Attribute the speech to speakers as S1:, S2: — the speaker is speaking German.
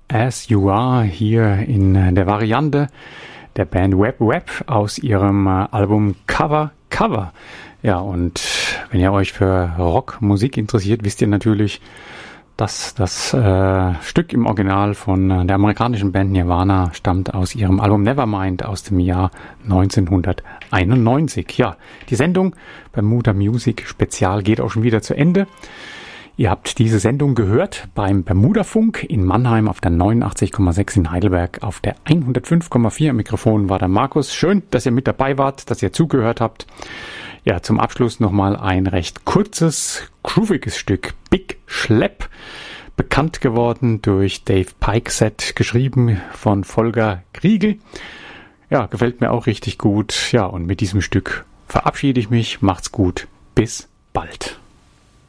S1: As You Are hier in der Variante der Band Web Web aus ihrem Album Cover Cover. Ja, und wenn ihr euch für Rockmusik interessiert, wisst ihr natürlich, dass das Stück im Original von der amerikanischen Band Nirvana stammt aus ihrem Album Nevermind aus dem Jahr 1991. Ja, die Sendung Bermuda Music Spezial geht auch schon wieder zu Ende. Ihr habt diese Sendung gehört beim Bermuda-Funk in Mannheim auf der 89,6 in Heidelberg, auf der 105,4 Mikrofon war der Markus. Schön, dass ihr mit dabei wart, dass ihr zugehört habt. Ja, zum Abschluss nochmal ein recht kurzes, grooviges Stück, Big Schlepp, bekannt geworden durch Dave Pikeset, geschrieben von Volker Kriegel. Ja, gefällt mir auch richtig gut. Ja, und mit diesem Stück verabschiede ich mich. Macht's gut. Bis bald.